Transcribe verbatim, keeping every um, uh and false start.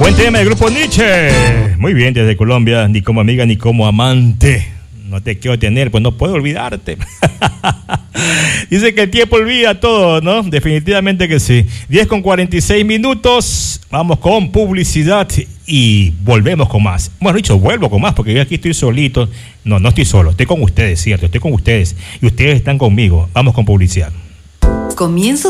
Buen tema del grupo Nietzsche. Muy bien, desde Colombia, ni como amiga ni como amante. No te quiero tener, pues no puedo olvidarte. Dice que el tiempo olvida todo, ¿no? Definitivamente que sí. diez con cuarenta y seis minutos. Vamos con publicidad y volvemos con más. Bueno, dicho, vuelvo con más porque yo aquí estoy solito. No, no estoy solo. Estoy con ustedes, cierto. Estoy con ustedes. Y ustedes están conmigo. Vamos con publicidad. Comienzo